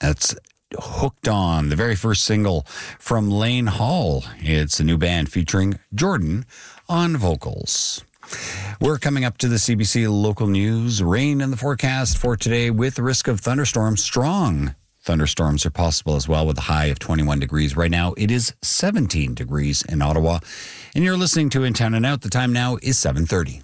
That's Hooked On, the very first single from Lane Hall. It's a new band featuring Jordan on vocals. We're coming up to the CBC local news. Rain in the forecast for today with the risk of thunderstorms. Strong thunderstorms are possible as well with a high of 21 degrees. Right now, it is 17 degrees in Ottawa. And you're listening to In Town and Out. The time now is 7:30.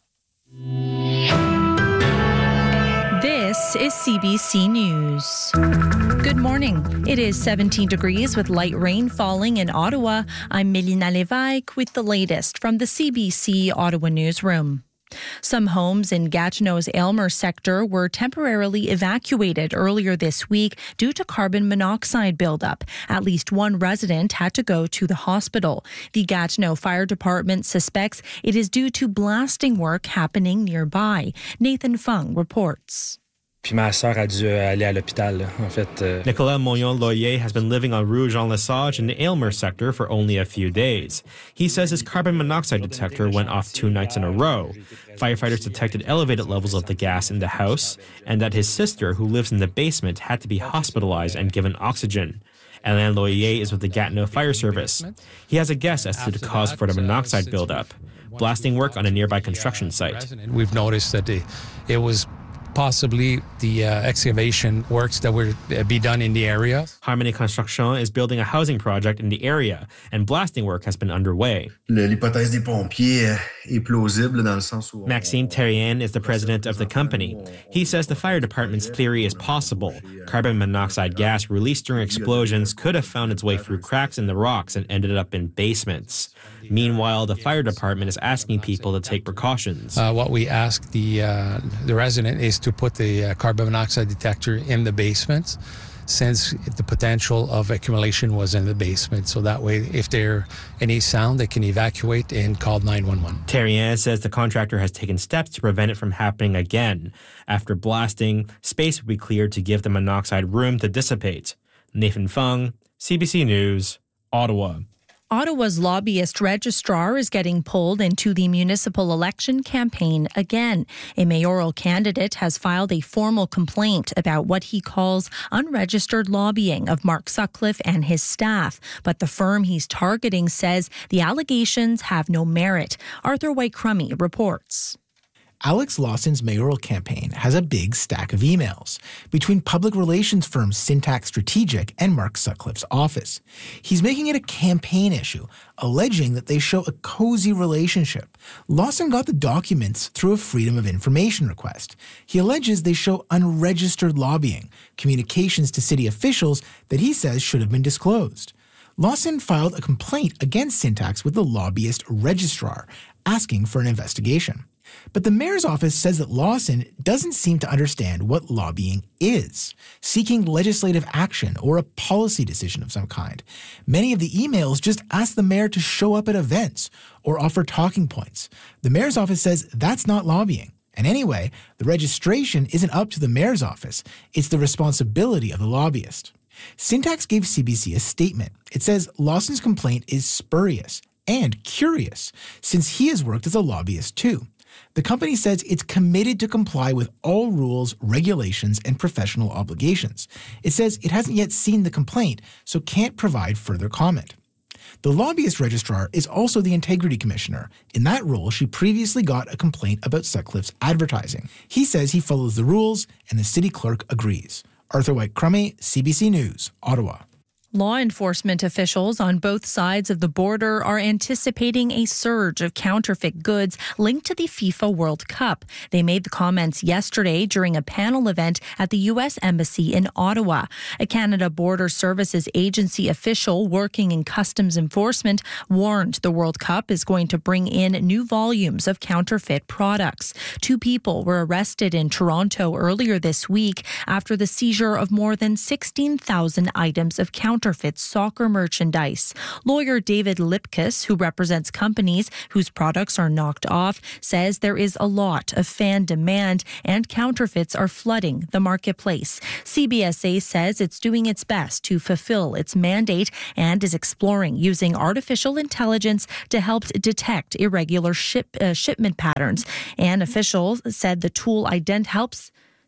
This is CBC News. Good morning. It is 17 degrees with light rain falling in Ottawa. I'm Melina Lévesque with the latest from the CBC Ottawa newsroom. Some homes in Gatineau's Aylmer sector were temporarily evacuated earlier this week due to carbon monoxide buildup. At least one resident had to go to the hospital. The Gatineau Fire Department suspects it is due to blasting work happening nearby. Nathan Fung reports. Puis ma sœur a dû aller à l'hôpital, là, en fait. Nicolas Moyon-Loyer has been living on Rouge-en-Lesage in the Aylmer sector for only a few days. He says his carbon monoxide detector went off 2 nights in a row. Firefighters detected elevated levels of the gas in the house, and that his sister, who lives in the basement, had to be hospitalized and given oxygen. Alain Loyer is with the Gatineau Fire Service. He has a guess as to the cause for the monoxide buildup: blasting work on a nearby construction site. We've noticed that it was possibly the excavation works that would be done in the area. Harmony Construction is building a housing project in the area, and blasting work has been underway. L'hypothèse des pompiers est plausible dans le sens où... Maxime Terrien is the president of the company. He says the fire department's theory is possible. Carbon monoxide gas released during explosions could have found its way through cracks in the rocks and ended up in basements. Meanwhile, the fire department is asking people to take precautions. What we ask the resident is to put the carbon monoxide detector in the basement, since the potential of accumulation was in the basement. So that way, if there's any sound, they can evacuate and call 911. Terrien says the contractor has taken steps to prevent it from happening again. After blasting, space will be cleared to give the monoxide room to dissipate. Nathan Fung, CBC News, Ottawa. Ottawa's lobbyist registrar is getting pulled into the municipal election campaign again. A mayoral candidate has filed a formal complaint about what he calls unregistered lobbying of Mark Sutcliffe and his staff. But the firm he's targeting says the allegations have no merit. Arthur White-Crummey reports. Alex Lawson's mayoral campaign has a big stack of emails between public relations firms Syntax Strategic and Mark Sutcliffe's office. He's making it a campaign issue, alleging that they show a cozy relationship. Lawson got the documents through a Freedom of Information request. He alleges they show unregistered lobbying, communications to city officials that he says should have been disclosed. Lawson filed a complaint against Syntax with the lobbyist registrar, asking for an investigation. But the mayor's office says that Lawson doesn't seem to understand what lobbying is, seeking legislative action or a policy decision of some kind. Many of the emails just ask the mayor to show up at events or offer talking points. The mayor's office says that's not lobbying. And anyway, the registration isn't up to the mayor's office. It's the responsibility of the lobbyist. Syntax gave CBC a statement. It says Lawson's complaint is spurious and curious, since he has worked as a lobbyist too. The company says it's committed to comply with all rules, regulations, and professional obligations. It says it hasn't yet seen the complaint, so can't provide further comment. The lobbyist registrar is also the integrity commissioner. In that role, she previously got a complaint about Sutcliffe's advertising. He says he follows the rules, and the city clerk agrees. Arthur White-Crummey, CBC News, Ottawa. Law enforcement officials on both sides of the border are anticipating a surge of counterfeit goods linked to the FIFA World Cup. They made the comments yesterday during a panel event at the U.S. Embassy in Ottawa. A Canada Border Services Agency official working in customs enforcement warned the World Cup is going to bring in new volumes of counterfeit products. 2 people were arrested in Toronto earlier this week after the seizure of more than 16,000 items of counterfeit soccer merchandise. Lawyer David Lipkus, who represents companies whose products are knocked off, says there is a lot of fan demand and counterfeits are flooding the marketplace. CBSA says it's doing its best to fulfill its mandate and is exploring using artificial intelligence to help detect irregular shipment patterns. And officials said the tool helps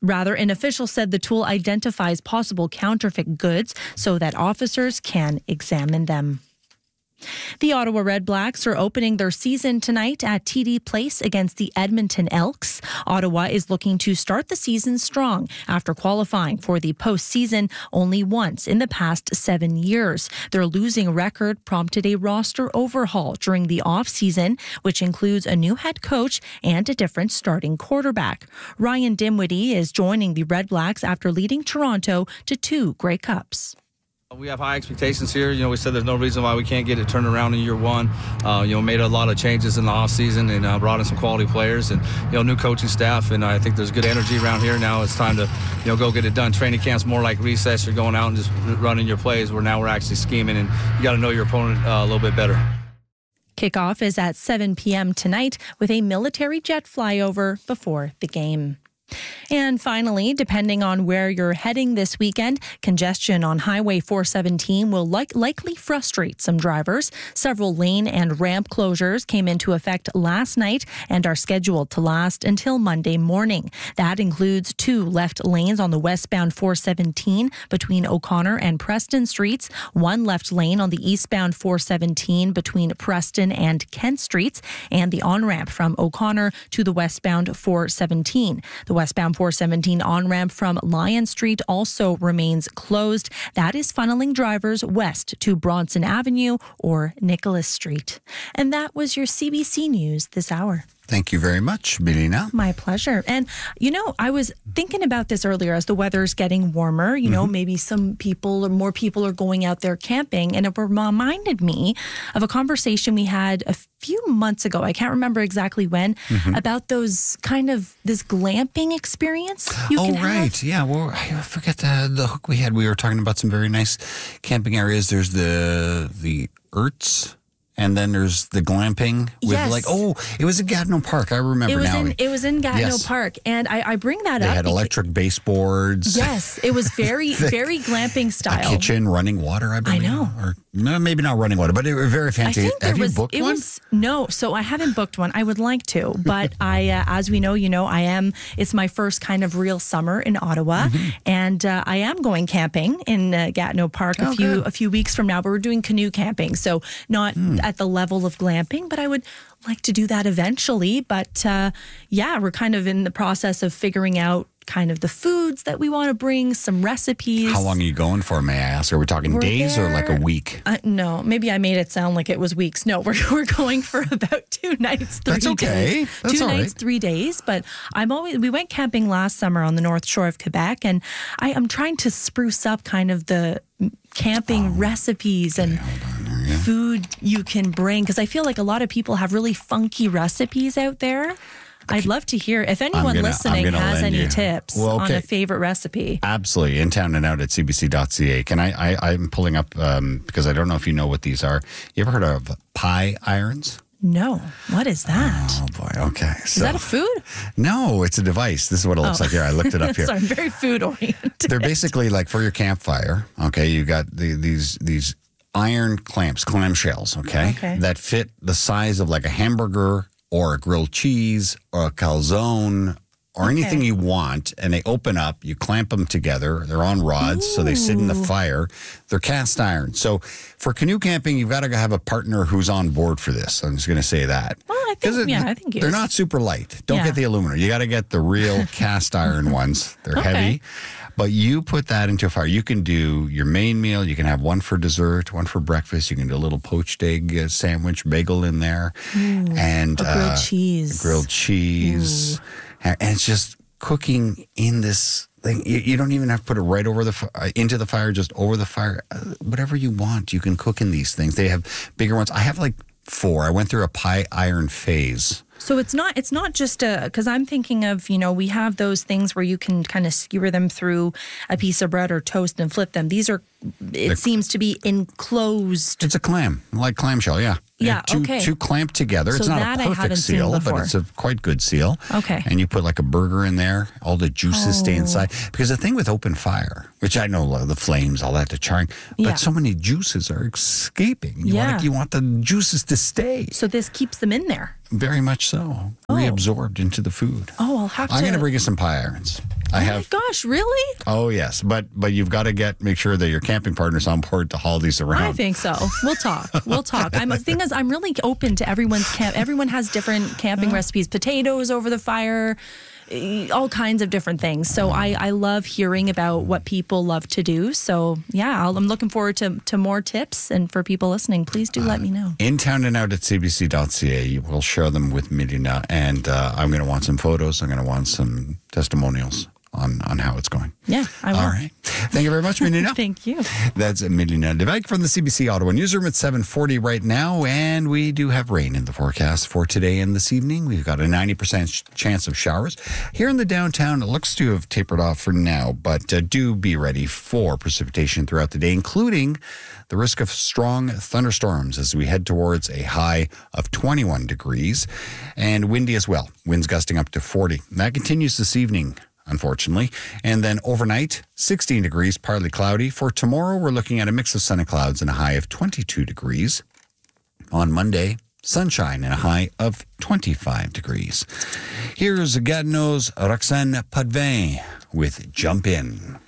An official said the tool identifies possible counterfeit goods so that officers can examine them. The Ottawa Redblacks are opening their season tonight at TD Place against the Edmonton Elks. Ottawa is looking to start the season strong after qualifying for the postseason only once in the past 7 years. Their losing record prompted a roster overhaul during the offseason, which includes a new head coach and a different starting quarterback. Ryan Dinwiddie is joining the Redblacks after leading Toronto to 2 Grey Cups. We have high expectations here. We said there's no reason why we can't get it turned around in year one. Made a lot of changes in the offseason and brought in some quality players and, new coaching staff. And I think there's good energy around here. Now it's time to, go get it done. Training camp's more like recess. You're going out and just running your plays, where now we're actually scheming, and you got to know your opponent a little bit better. Kickoff is at 7 p.m. tonight with a military jet flyover before the game. And finally, depending on where you're heading this weekend, congestion on Highway 417 will likely frustrate some drivers. Several lane and ramp closures came into effect last night and are scheduled to last until Monday morning. That includes 2 left lanes on the westbound 417 between O'Connor and Preston Streets, 1 left lane on the eastbound 417 between Preston and Kent Streets, and the on-ramp from O'Connor to the westbound 417. The westbound 417 on-ramp from Lyon Street also remains closed. That is funneling drivers west to Bronson Avenue or Nicholas Street. And that was your CBC News this hour. Thank you very much, Melina. My pleasure. And, I was thinking about this earlier as the weather's getting warmer. Maybe some people or more people are going out there camping. And it reminded me of a conversation we had a few months ago. I can't remember exactly when, about this glamping experience you can have. Right. Yeah. Well, I forget the hook we had. We were talking about some very nice camping areas. There's the Ertz. And then there's the glamping with it was in Gatineau Park. I remember it was in Gatineau Park. And I bring that up. They had electric baseboards. Yes. It was very, very glamping style. A kitchen, running water, I believe. I know. Or maybe not running water, but it was very fancy. Have you booked one? No. So I haven't booked one. I would like to. But as we know, it's my first kind of real summer in Ottawa. And I am going camping in Gatineau Park a few weeks from now. But we're doing canoe camping. So not at the level of glamping, but I would like to do that eventually. But we're kind of in the process of figuring out kind of the foods that we want to bring, some recipes. How long are you going for, may I ask? Are we talking days or like a week? No, maybe I made it sound like it was weeks. No, we're going for about 2 nights, 3 days. That's okay. That's 2 nights, 3 days. But we went camping last summer on the North Shore of Quebec, and I'm trying to spruce up kind of the camping recipes and food you can bring, because I feel like a lot of people have really funky recipes out there. I'd love to hear if anyone listening has any tips on a favorite recipe. Absolutely. In town and out at cbc.ca. Can I'm pulling up, because I don't know if you know what these are. You ever heard of pie irons? No. What is that? Oh, boy. Okay. Is that a food? No, it's a device. This is what it looks like here. I looked it up here. Sorry, I'm very food oriented. They're basically like for your campfire. Okay. You got these iron clamshells, okay, that fit the size of like a hamburger or a grilled cheese or a calzone or anything you want, and they open up, you clamp them together. They're on rods, so they sit in the fire. They're cast iron. So for canoe camping, you've got to have a partner who's on board for this. I'm just going to say that. Well, I think they're not super light. Don't get the aluminum. You got to get the real cast iron ones. They're heavy. But you put that into a fire. You can do your main meal. You can have one for dessert, one for breakfast. You can do a little poached egg sandwich, bagel in there. And grilled cheese. Grilled cheese. And it's just cooking in this thing. You don't even have to put it right over into the fire, just over the fire. Whatever you want, you can cook in these things. They have bigger ones. I have like 4. I went through a pie iron phase. So it's not just because I'm thinking of, we have those things where you can kind of skewer them through a piece of bread or toast and flip them. It seems to be enclosed. It's a clam, like clamshell, yeah. Yeah, two clamped together. So it's not a perfect seal, but it's a quite good seal. Okay. And you put like a burger in there, all the juices stay inside. Because the thing with open fire, which I know the flames, all that, the charring, but so many juices are escaping. You want the juices to stay. So this keeps them in there. Very much so. Reabsorbed into the food. Oh, I'll have to. I'm going to bring you some pie irons. I have. Oh my gosh, really? Oh yes, but you've got to make sure that your camping partner's on board to haul these around. I think so. We'll talk. The thing is, I'm really open to everyone's camp. Everyone has different camping recipes: potatoes over the fire, all kinds of different things. So I love hearing about what people love to do. So yeah, I'm looking forward to more tips. And for people listening, please do let me know. In town and out at cbc.ca, we'll share them with Milena, and I'm going to want some photos. I'm going to want some testimonials on how it's going. Yeah, I will. All right. Thank you very much, Milena. Thank you. That's Milena Levesque from the CBC Ottawa Newsroom at 7:40 right now, and we do have rain in the forecast for today and this evening. We've got a 90% chance of showers. Here in the downtown, it looks to have tapered off for now, but do be ready for precipitation throughout the day, including the risk of strong thunderstorms as we head towards a high of 21 degrees, and windy as well. Winds gusting up to 40. That continues this evening, unfortunately. And then overnight, 16 degrees, partly cloudy. For tomorrow, we're looking at a mix of sun and clouds and a high of 22 degrees. On Monday, sunshine and a high of 25 degrees. Here's Gatineau's Roxane Padvin with Jump In.